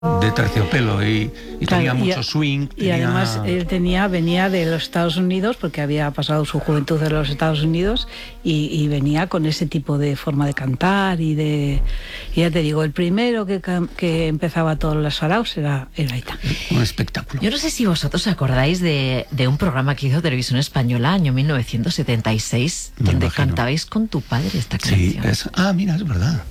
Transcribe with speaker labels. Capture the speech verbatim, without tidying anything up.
Speaker 1: de terciopelo y, y
Speaker 2: Claro,
Speaker 1: tenía
Speaker 2: y
Speaker 1: mucho
Speaker 2: a-
Speaker 1: swing.
Speaker 2: Y
Speaker 1: tenía-
Speaker 2: además él tenía, venía de los Estados Unidos, porque había pasado su juventud en los Estados Unidos, y, y venía con ese tipo de forma de cantar y de... Y ya te digo, el primero que, cam- que empezaba todos los saraos era, era Aitán.
Speaker 1: un espectáculo.
Speaker 3: Yo no sé si vosotros acordáis de, de un programa que hizo Televisión Española, año mil novecientos setenta y seis,
Speaker 1: Me
Speaker 3: donde
Speaker 1: imagino.
Speaker 3: cantabais con tu padre esta
Speaker 1: Sí,
Speaker 3: canción.
Speaker 1: es, ah, mira, es verdad.